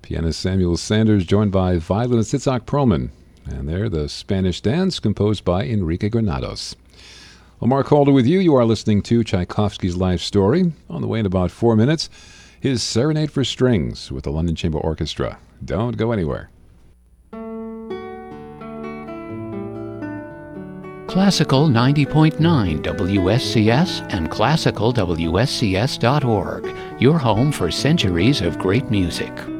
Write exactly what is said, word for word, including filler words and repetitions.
Pianist Samuel Sanders joined by violinist Itzhak Perlman. And there, the Spanish Dance, composed by Enrique Granados. Well, Mark Calder with you. You are listening to Tchaikovsky's life story. On the way in about four minutes, his Serenade for Strings with the London Chamber Orchestra. Don't go anywhere. Classical ninety point nine W S C S and classical W S C S dot org, your home for centuries of great music.